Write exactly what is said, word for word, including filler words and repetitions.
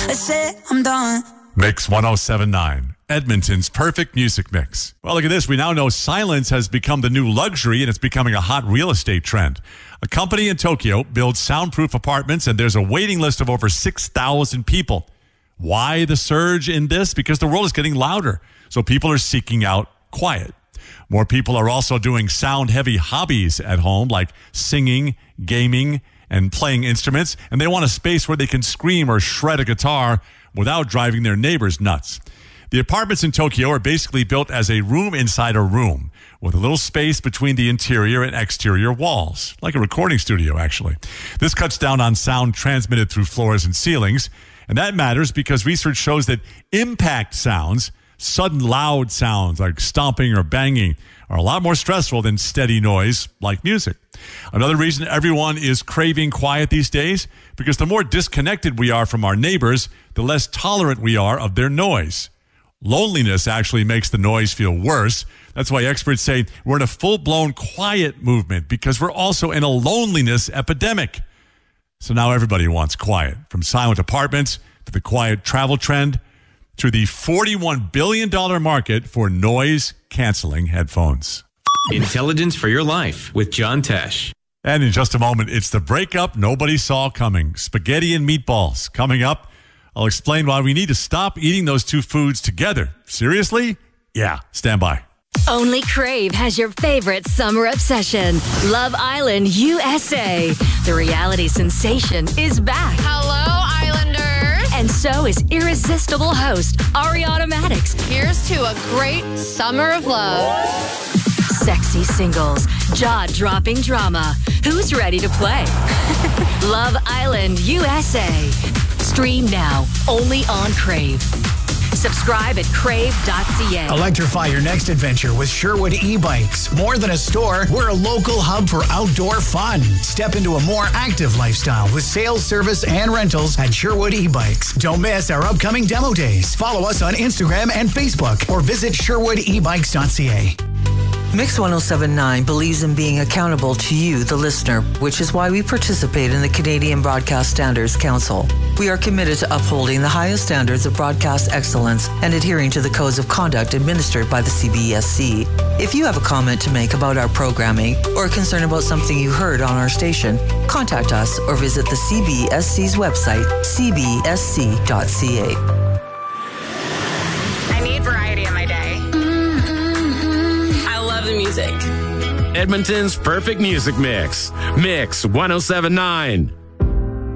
I say I'm done. Mix one oh seven point nine, Edmonton's perfect music mix. Well, look at this. We now know silence has become the new luxury, and it's becoming a hot real estate trend. A company in Tokyo builds soundproof apartments, and there's a waiting list of over six thousand people. Why the surge in this? Because the world is getting louder, so people are seeking out quiet. More people are also doing sound-heavy hobbies at home, like singing, gaming, and playing instruments, and they want a space where they can scream or shred a guitar without driving their neighbors nuts. The apartments in Tokyo are basically built as a room inside a room, with a little space between the interior and exterior walls, like a recording studio, actually. This cuts down on sound transmitted through floors and ceilings, and that matters because research shows that impact sounds, sudden loud sounds like stomping or banging, are a lot more stressful than steady noise like music. Another reason everyone is craving quiet these days, because the more disconnected we are from our neighbors, the less tolerant we are of their noise. Loneliness actually makes the noise feel worse. That's why experts say we're in a full-blown quiet movement, because we're also in a loneliness epidemic. So now everybody wants quiet, from silent apartments to the quiet travel trend to the forty-one billion dollars market for noise-canceling headphones. Intelligence for your life with John Tesh. And in just a moment, it's the breakup nobody saw coming. Spaghetti and meatballs coming up. I'll explain why we need to stop eating those two foods together. Seriously? Yeah, stand by. Only Crave has your favorite summer obsession. Love Island U S A. The reality sensation is back. Hello, Islanders. And so is irresistible host Ariana Maddox. Here's to a great summer of love. Sexy singles, jaw-dropping drama. Who's ready to play? Love Island U S A. Stream now, only on Crave. Subscribe at crave dot c a. Electrify your next adventure with Sherwood e-bikes. More than a store, we're a local hub for outdoor fun. Step into a more active lifestyle with sales, service, and rentals at Sherwood e-bikes. Don't miss our upcoming demo days. Follow us on Instagram and Facebook or visit sherwood e bikes dot c a. Mix one oh seven point nine believes in being accountable to you, the listener, which is why we participate in the Canadian Broadcast Standards Council. We are committed to upholding the highest standards of broadcast excellence and adhering to the codes of conduct administered by the C B S C. If you have a comment to make about our programming or a concern about something you heard on our station, contact us or visit the C B S C's website, c b s c dot c a. I need variety in my day. The music. Edmonton's perfect music mix. Mix one oh seven point nine.